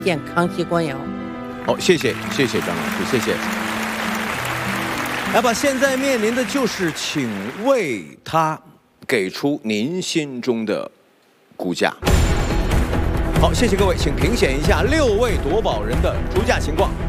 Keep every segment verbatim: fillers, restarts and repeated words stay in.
见康熙官窑。 好，谢谢谢谢张老师，谢谢。来吧，现在面临的就是请为他给出您心中的估价。好，谢谢各位，请评选一下六位夺宝人的出价情况。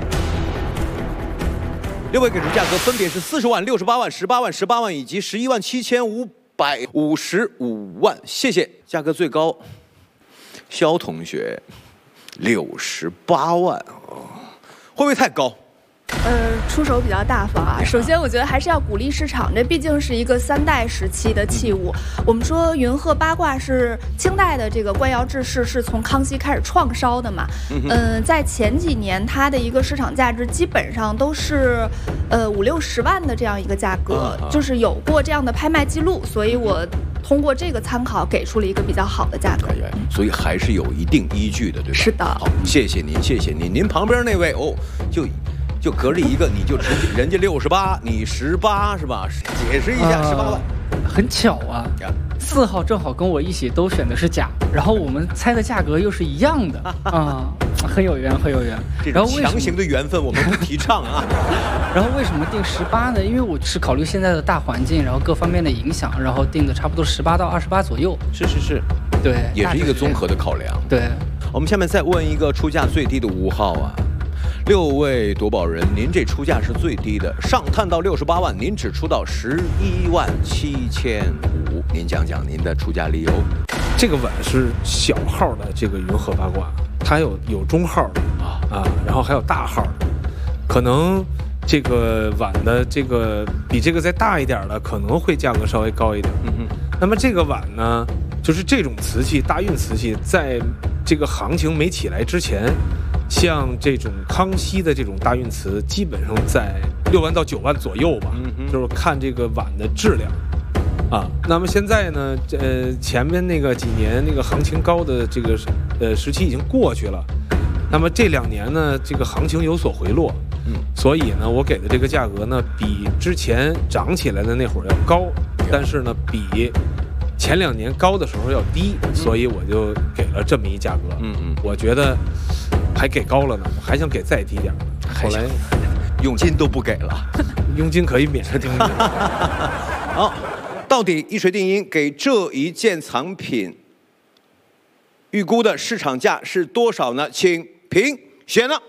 六位给出价格分别是四十万、六十八万、十八万、十八万以及十一万七千五百五十五万。谢谢，价格最高，肖同学六十八万，哦，会不会太高？ 呃，出手比较大方啊。首先，我觉得还是要鼓励市场，这毕竟是一个三代时期的器物。我们说云鹤八卦是清代的这个官窑制式，是从康熙开始创烧的嘛。嗯、呃，在前几年，它的一个市场价值基本上都是，呃五六十万的这样一个价格，啊、就是有过这样的拍卖记录，所以我通过这个参考给出了一个比较好的价格。 所以还是有一定依据的，对吧？ 是的。 好，谢谢您，谢谢您。您旁边那位哦，就。就隔着一个，你就直接人家六十八，你十八是吧？解释一下，十八万， 很巧啊，四号正好跟我一起都选的是甲，然后我们猜的价格又是一样的啊，很有缘，很有缘。 然后强行的缘分我们不提倡啊。 然后为什么定十八呢？因为我是考虑现在的大环境，然后各方面的影响，然后定的差不多十八到二十八左右。 是是是， 对， 也是一个综合的考量。 对， 我们下面再问一个出价最低的五号啊。六位夺宝人，您这出价是最低的，上探到六十八万，您只出到十一万七千五，您讲讲您的出价理由。 这个碗是小号的这个云鹤八卦，它有有中号的啊啊，然后还有大号的，可能这个碗的这个比这个再大一点的可能会价格稍微高一点。嗯哼，那么这个碗呢，就是这种瓷器，大运瓷器，在这个行情没起来之前。像这种康熙的这种大运瓷，基本上在六万到九万左右吧，嗯、就是看这个碗的质量啊。那么现在呢，呃，前面那个几年那个行情高的这个呃时期已经过去了，那么这两年呢，这个行情有所回落，嗯，所以呢，我给的这个价格呢，比之前涨起来的那会儿要高，但是呢，比前两年高的时候要低，所以我就给了这么一价格。嗯嗯，我觉得。还给高了呢，我还想给再低点。后来佣金都不给了， 佣金可以免着听。 好，到底一锤定音给这一件藏品预估的市场价是多少呢？请评选了。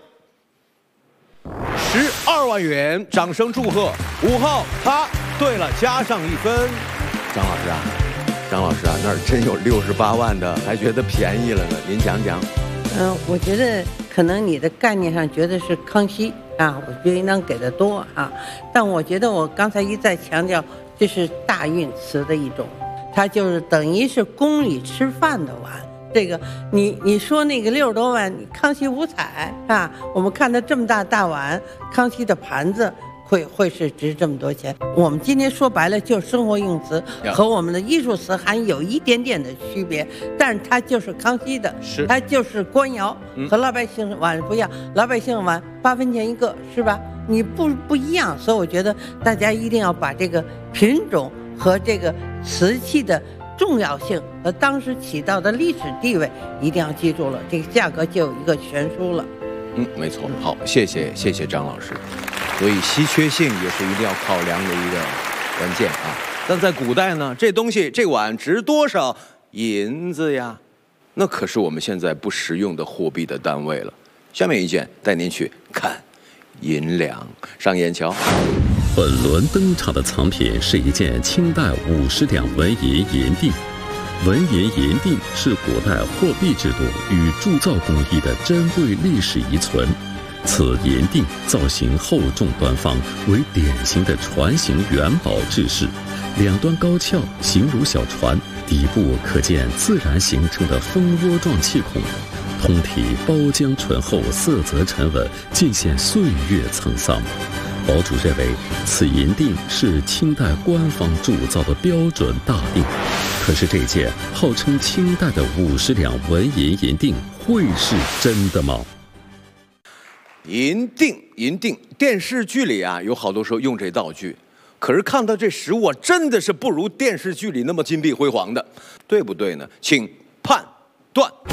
十二万元，掌声祝贺五号他对了，加上一分。张老师啊，张老师啊，那儿真有六十八万的，还觉得便宜了呢，您讲讲。 嗯、呃，我觉得可能你的概念上觉得是康熙啊，我觉得应当给的多啊。但我觉得我刚才一再强调，这是大运瓷的一种，它就是等于是宫里吃饭的碗。这个你你说那个六十多万，康熙五彩啊，我们看到这么大大碗，康熙的盘子。会会是值这么多钱？我们今天说白了就是生活用瓷和我们的艺术瓷还有一点点的区别，但是它就是康熙的，它就是官窑，和老百姓碗不一样。老百姓碗八分钱一个，是吧？你不不一样，所以我觉得大家一定要把这个品种和这个瓷器的重要性和当时起到的历史地位一定要记住了，这个价格就有一个悬殊了。 嗯，没错。好，谢谢谢谢张老师。所以稀缺性也是一定要考量的一个关键啊。但在古代呢，这东西这碗值多少银子呀？那可是我们现在不实用的货币的单位了。下面一件带您去看银两，上眼瞧。 本轮登场的藏品是一件清代五十两纹银银锭。纹银银锭是古代货币制度与铸造工艺的珍贵历史遗存。此银锭造型厚重端方，为典型的船形元宝制式，两端高翘，形如小船，底部可见自然形成的蜂窝状气孔，通体包浆醇厚，色泽沉稳，尽显岁月沧桑。堡主认为，此银锭是清代官方铸造的标准大锭。可是这件号称清代的五十两纹银银锭，会是真的吗？ 银锭，银锭，电视剧里啊，有好多时候用这道具，可是看到这实物啊，真的是不如电视剧里那么金碧辉煌的，对不对呢？请判断。